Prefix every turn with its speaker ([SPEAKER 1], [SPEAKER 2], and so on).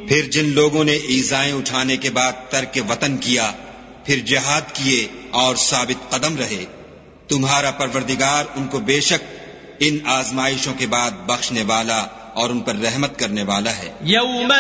[SPEAKER 1] फिर जिन लोगों ने ईज़ाएं उठाने के बाद तर्क वतन किया, फिर जिहाद किए और साबित कदम रहे, तुम्हारा परवरदिगार उनको बेशक इन आजमाइशों के बाद बख्शने वाला और उन पर रहमत करने वाला है।